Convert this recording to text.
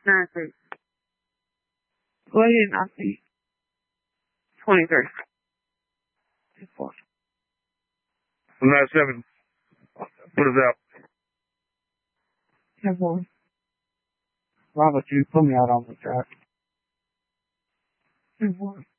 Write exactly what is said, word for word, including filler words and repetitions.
nine three. Go ahead and I see. twenty-three. Four. nine seven. Put us out. ten four. Robert, you put me out on the track. ten four.